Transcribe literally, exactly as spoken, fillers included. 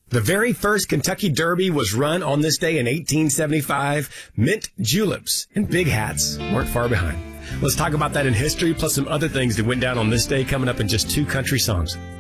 The very first Kentucky Derby was run on this day in eighteen seventy-five. Mint juleps and big hats weren't far behind. Let's talk about that in history, plus some other things that went down on this day coming up in just two country songs.